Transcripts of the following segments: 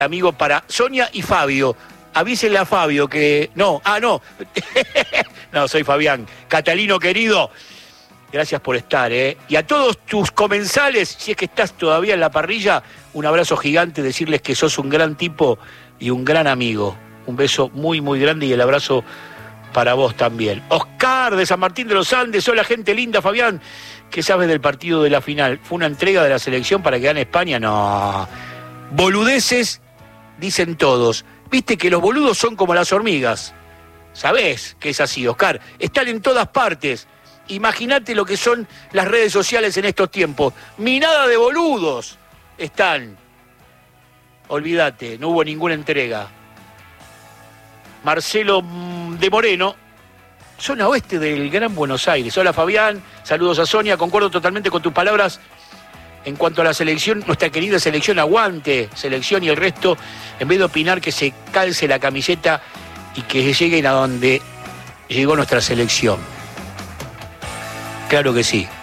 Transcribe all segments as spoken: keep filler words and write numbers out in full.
amigo para Sonia y Fabio. Avísenle a Fabio que... No, ah, no. No, soy Fabián. Catalino, querido, gracias por estar, ¿eh? Y a todos tus comensales, si es que estás todavía en la parrilla, un abrazo gigante, decirles que sos un gran tipo y un gran amigo. Un beso muy, muy grande y el abrazo para vos también. Oscar de San Martín de los Andes, hola gente linda, Fabián. ¿Qué sabes del partido de la final? ¿Fue una entrega de la selección para que gane España? No. Boludeces, dicen todos. Viste que los boludos son como las hormigas. ¿Sabés que es así, Oscar? Están en todas partes. Imagínate lo que son las redes sociales en estos tiempos. Minada de boludos están. Olvídate, no hubo ninguna entrega. Marcelo de Moreno, zona oeste del Gran Buenos Aires. Hola Fabián, saludos a Sonia, concuerdo totalmente con tus palabras en cuanto a la selección, nuestra querida selección, aguante, selección y el resto, en vez de opinar que se calce la camiseta y que lleguen a donde llegó nuestra selección. Claro que sí.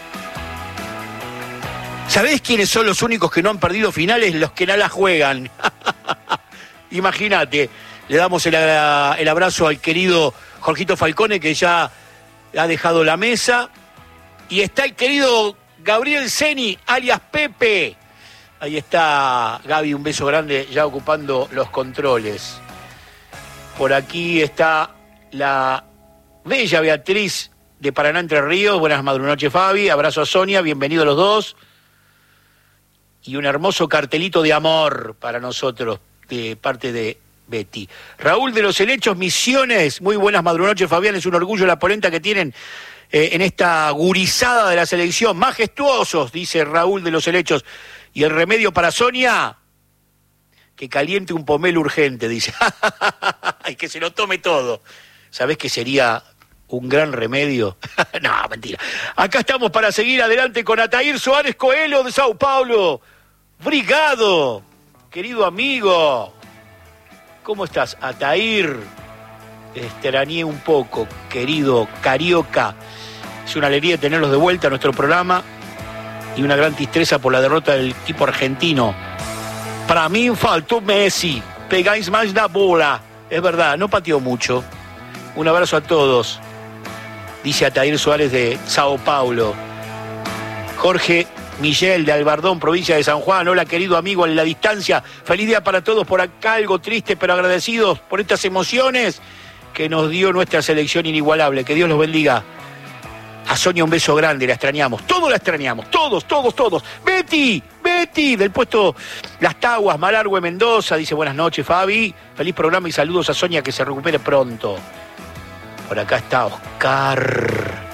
¿Sabés quiénes son los únicos que no han perdido finales? Los que no la juegan. Imagínate. Le damos el, el abrazo al querido Jorgito Falcone, que ya ha dejado la mesa. Y está el querido Gabriel Ceni, alias Pepe. Ahí está Gaby, un beso grande, ya ocupando los controles. Por aquí está la bella Beatriz de Paraná Entre Ríos. Buenas madrunoches, Fabi. Abrazo a Sonia, bienvenidos los dos. Y un hermoso cartelito de amor para nosotros, de parte de Betty. Raúl de los Helechos, Misiones, muy buenas madrunoches, Fabián, es un orgullo la polenta que tienen eh, en esta gurizada de la selección, majestuosos, dice Raúl de los Helechos, y el remedio para Sonia, que caliente un pomelo urgente, dice, y que se lo tome todo. ¿Sabés qué sería un gran remedio? No, mentira. Acá estamos para seguir adelante con Ataír Suárez Coelho de Sao Paulo. Brigado, querido amigo. ¿Cómo estás, Ataír? Extrañé un poco, querido Carioca. Es una alegría tenerlos de vuelta a nuestro programa y una gran tristeza por la derrota del equipo argentino. Para mí faltó Messi. Pegáis más la bola. Es verdad, no pateó mucho. Un abrazo a todos. Dice Ataír Suárez de Sao Paulo. Jorge Miguel de Albardón, provincia de San Juan. Hola, querido amigo en la distancia. Feliz día para todos. Por acá algo triste, pero agradecidos por estas emociones que nos dio nuestra selección inigualable. Que Dios los bendiga. A Sonia un beso grande, la extrañamos. Todos la extrañamos. Todos, todos, todos. Betty, Betty, del puesto Las Taguas, Malargüe, Mendoza. Dice buenas noches, Fabi. Feliz programa y saludos a Sonia, que se recupere pronto. Por acá está Oscar.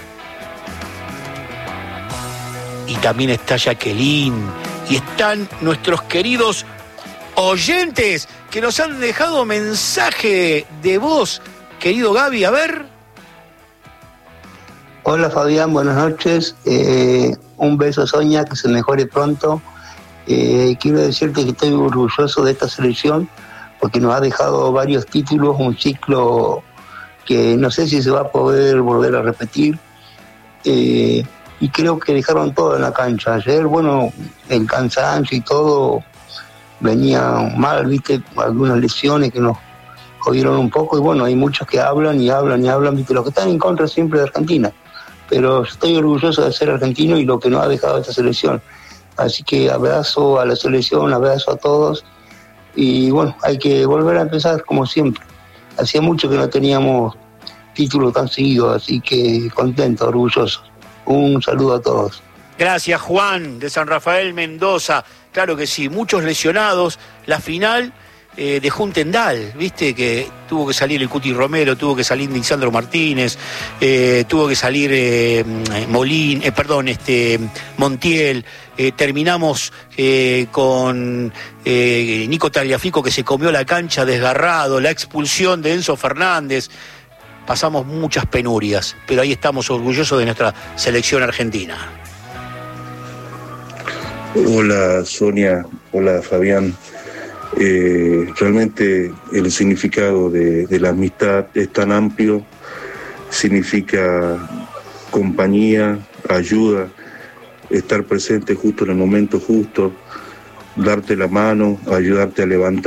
Y también está Jacqueline. Y están nuestros queridos oyentes que nos han dejado mensaje de voz. Querido Gaby, a ver. Hola Fabián, buenas noches. Eh, un beso Sonia, que se mejore pronto. Eh, quiero decirte que estoy orgulloso de esta selección porque nos ha dejado varios títulos, un ciclo que no sé si se va a poder volver a repetir. Eh, y creo que dejaron todo en la cancha. Ayer, bueno, el cansancio y todo venía mal, viste, algunas lesiones que nos jodieron un poco, y bueno, hay muchos que hablan y hablan y hablan, viste, los que están en contra siempre de Argentina, pero estoy orgulloso de ser argentino y lo que nos ha dejado esta selección. Así que abrazo a la selección, abrazo a todos, y bueno, hay que volver a empezar como siempre. Hacía mucho que no teníamos títulos tan seguidos, así que contento, orgulloso. Un saludo a todos. Gracias, Juan, de San Rafael, Mendoza. Claro que sí, muchos lesionados. La final eh, dejó un tendal, ¿viste? Que tuvo que salir el Cuti Romero, tuvo que salir Lisandro Martínez, eh, tuvo que salir eh, Molín, eh, perdón, este Montiel. Eh, terminamos eh, con eh, Nico Tagliafico, que se comió la cancha desgarrado, la expulsión de Enzo Fernández. Pasamos muchas penurias, pero ahí estamos orgullosos de nuestra selección argentina. Hola Sonia, hola Fabián. Eh, realmente el significado de, de la amistad es tan amplio, significa compañía, ayuda, estar presente justo en el momento justo, darte la mano, ayudarte a levantar.